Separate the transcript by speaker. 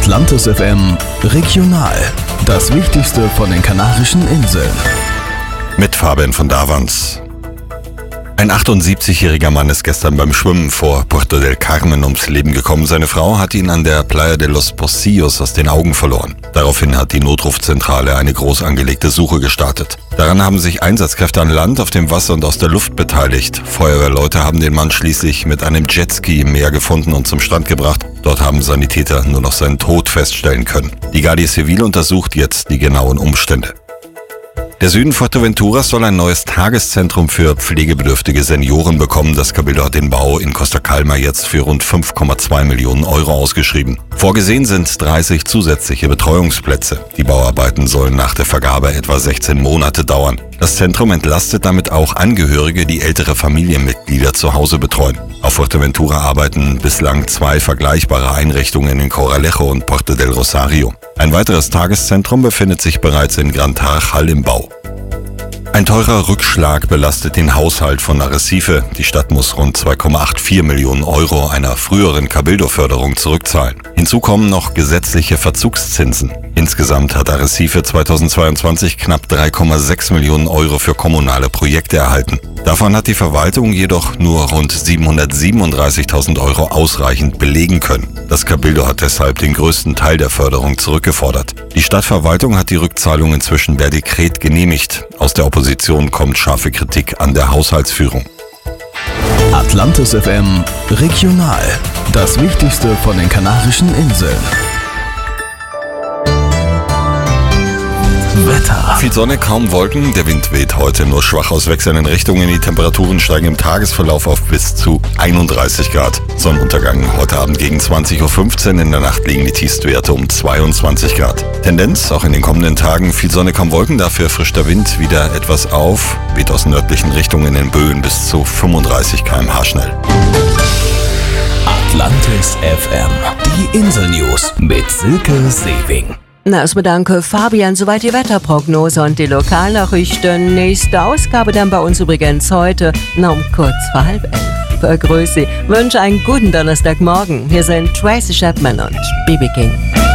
Speaker 1: Atlantis FM Regional. Das Wichtigste von den Kanarischen Inseln.
Speaker 2: Mit Fabian von Davans. Ein 78-jähriger Mann ist gestern beim Schwimmen vor Puerto del Carmen ums Leben gekommen. Seine Frau hat ihn an der Playa de los Pocillos aus den Augen verloren. Daraufhin hat die Notrufzentrale eine groß angelegte Suche gestartet. Daran haben sich Einsatzkräfte an Land, auf dem Wasser und aus der Luft beteiligt. Feuerwehrleute haben den Mann schließlich mit einem Jetski im Meer gefunden und zum Strand gebracht. Dort haben Sanitäter nur noch seinen Tod feststellen können. Die Guardia Civil untersucht jetzt die genauen Umstände. Der Süden Fuerteventuras soll ein neues Tageszentrum für pflegebedürftige Senioren bekommen. Das Cabildo hat den Bau in Costa Calma jetzt für rund 5,2 Millionen Euro ausgeschrieben. Vorgesehen sind 30 zusätzliche Betreuungsplätze. Die Bauarbeiten sollen nach der Vergabe etwa 16 Monate dauern. Das Zentrum entlastet damit auch Angehörige, die ältere Familienmitglieder zu Hause betreuen. Auf Fuerteventura arbeiten bislang 2 vergleichbare Einrichtungen in Corralejo und Puerto del Rosario. Ein weiteres Tageszentrum befindet sich bereits in Gran Tarajal im Bau. Ein teurer Rückschlag belastet den Haushalt von Arrecife. Die Stadt muss rund 2,84 Millionen Euro einer früheren Cabildo-Förderung zurückzahlen. Hinzu kommen noch gesetzliche Verzugszinsen. Insgesamt hat Arrecife 2022 knapp 3,6 Millionen Euro für kommunale Projekte erhalten. Davon hat die Verwaltung jedoch nur rund 737.000 Euro ausreichend belegen können. Das Cabildo hat deshalb den größten Teil der Förderung zurückgefordert. Die Stadtverwaltung hat die Rückzahlung inzwischen per Dekret genehmigt. Aus der Opposition kommt scharfe Kritik an der Haushaltsführung.
Speaker 1: Atlantis FM Regional. Das Wichtigste von den Kanarischen Inseln. Wetter.
Speaker 2: Viel Sonne, kaum Wolken. Der Wind weht heute nur schwach aus wechselnden Richtungen. Die Temperaturen steigen im Tagesverlauf auf bis zu 31 Grad. Sonnenuntergang heute Abend gegen 20.15 Uhr. In der Nacht liegen die Tiefstwerte um 22 Grad. Tendenz auch in den kommenden Tagen. Viel Sonne, kaum Wolken. Dafür frischt der Wind wieder etwas auf. Weht aus nördlichen Richtungen in Böen bis zu 35 km/h schnell.
Speaker 1: Atlantis FM. Die Insel-News mit Silke Sewing.
Speaker 3: Na, erstmal danke Fabian, soweit die Wetterprognose und die Lokalnachrichten. Nächste Ausgabe dann bei uns übrigens heute, um kurz vor 10:30. Grüß Sie, wünsche einen guten Donnerstagmorgen. Hier sind Tracy Chapman und BB King.